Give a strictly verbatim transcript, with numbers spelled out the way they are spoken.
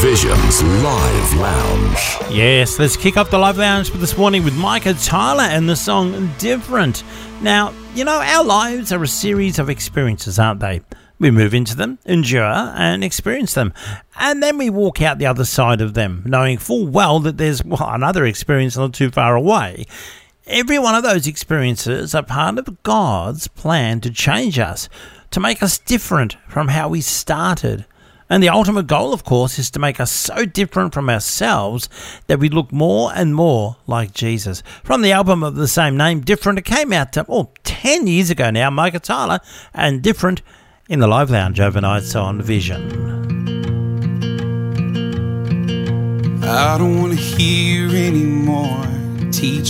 Vision's Live Lounge. Yes, let's kick off the Live Lounge for this morning with Micah Tyler and the song Different. Now, you know, our lives are a series of experiences, aren't they? We move into them, endure and experience them. And then we walk out the other side of them, knowing full well that there's well, another experience not too far away. Every one of those experiences are part of God's plan to change us, to make us different from how we started. And the ultimate goal, of course, is to make us so different from ourselves that we look more and more like Jesus. From the album of the same name, Different, it came out to, oh, ten years ago now, Micah Tyler, and Different in the Live Lounge overnight on Vision. I don't want to hear any more teaching